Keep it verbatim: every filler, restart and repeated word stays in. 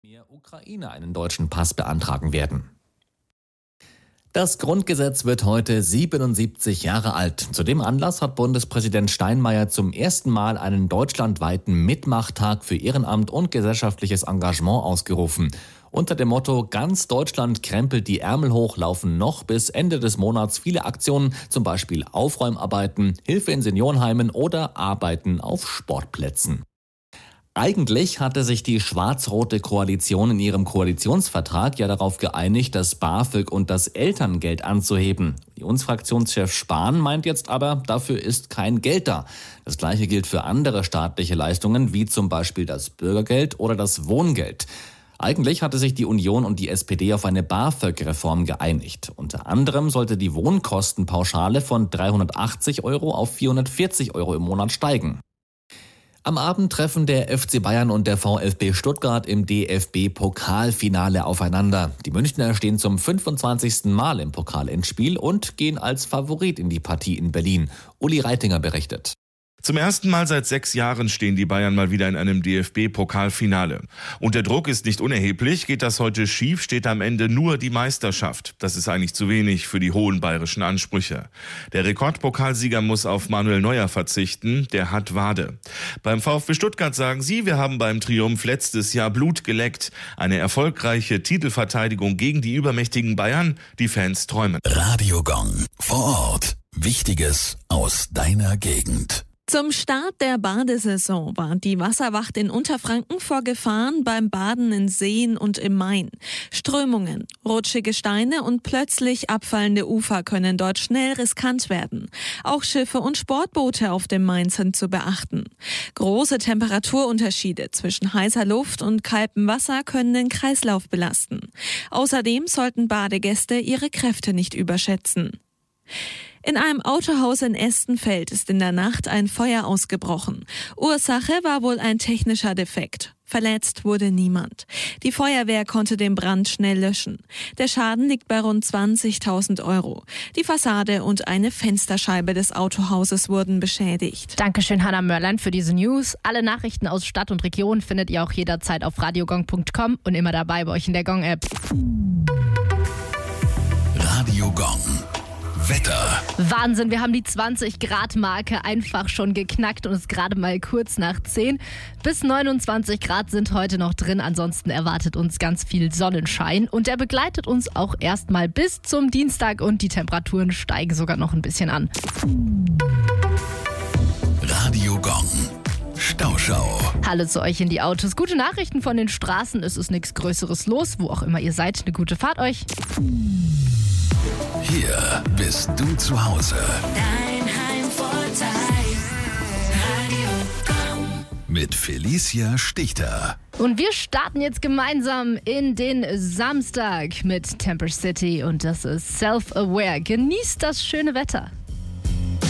mehr Ukrainer einen deutschen Pass beantragen werden. Das Grundgesetz wird heute siebenundsiebzig Jahre alt. Zu dem Anlass hat Bundespräsident Steinmeier zum ersten Mal einen deutschlandweiten Mitmachtag für Ehrenamt und gesellschaftliches Engagement ausgerufen. Unter dem Motto "Ganz Deutschland krempelt die Ärmel hoch" laufen noch bis Ende des Monats viele Aktionen, zum Beispiel Aufräumarbeiten, Hilfe in Seniorenheimen oder Arbeiten auf Sportplätzen. Eigentlich hatte sich die schwarz-rote Koalition in ihrem Koalitionsvertrag ja darauf geeinigt, das BAföG und das Elterngeld anzuheben. Unionsfraktionschef Spahn meint jetzt aber, dafür ist kein Geld da. Das Gleiche gilt für andere staatliche Leistungen, wie zum Beispiel das Bürgergeld oder das Wohngeld. Eigentlich hatte sich die Union und die S P D auf eine BAföG-Reform geeinigt. Unter anderem sollte die Wohnkostenpauschale von dreihundertachtzig Euro auf vierhundertvierzig Euro im Monat steigen. Am Abend treffen der F C Bayern und der VfB Stuttgart im D F B-Pokalfinale aufeinander. Die Münchner stehen zum fünfundzwanzigsten Mal im Pokalendspiel und gehen als Favorit in die Partie in Berlin. Uli Reitinger berichtet. Zum ersten Mal seit sechs Jahren stehen die Bayern mal wieder in einem D F B-Pokalfinale. Und der Druck ist nicht unerheblich. Geht das heute schief, steht am Ende nur die Meisterschaft. Das ist eigentlich zu wenig für die hohen bayerischen Ansprüche. Der Rekordpokalsieger muss auf Manuel Neuer verzichten. Der hat Wade. Beim VfB Stuttgart sagen sie, wir haben beim Triumph letztes Jahr Blut geleckt. Eine erfolgreiche Titelverteidigung gegen die übermächtigen Bayern. Die Fans träumen. Radio Gong. Vor Ort. Wichtiges aus deiner Gegend. Zum Start der Badesaison warnt die Wasserwacht in Unterfranken vor Gefahren beim Baden in Seen und im Main. Strömungen, rutschige Steine und plötzlich abfallende Ufer können dort schnell riskant werden. Auch Schiffe und Sportboote auf dem Main sind zu beachten. Große Temperaturunterschiede zwischen heißer Luft und kaltem Wasser können den Kreislauf belasten. Außerdem sollten Badegäste ihre Kräfte nicht überschätzen. In einem Autohaus in Estenfeld ist in der Nacht ein Feuer ausgebrochen. Ursache war wohl ein technischer Defekt. Verletzt wurde niemand. Die Feuerwehr konnte den Brand schnell löschen. Der Schaden liegt bei rund zwanzigtausend Euro. Die Fassade und eine Fensterscheibe des Autohauses wurden beschädigt. Dankeschön, Hannah Mörland, für diese News. Alle Nachrichten aus Stadt und Region findet ihr auch jederzeit auf radiogong punkt com und immer dabei bei euch in der Gong-App. Radio Gong. Wetter. Wahnsinn, wir haben die zwanzig Grad Marke einfach schon geknackt und es ist gerade mal kurz nach zehn. Bis neunundzwanzig Grad sind heute noch drin, ansonsten erwartet uns ganz viel Sonnenschein und der begleitet uns auch erstmal bis zum Dienstag und die Temperaturen steigen sogar noch ein bisschen an. Radio Gong. Stauschau. Hallo zu euch in die Autos. Gute Nachrichten von den Straßen, es ist nichts Größeres los, wo auch immer ihr seid. Eine gute Fahrt euch. Hier bist du zu Hause. Dein Heimvorteil. Radio Gong. Mit Felicia Stichter. Und wir starten jetzt gemeinsam in den Samstag mit Temper City und das ist Self-Aware. Genießt das schöne Wetter.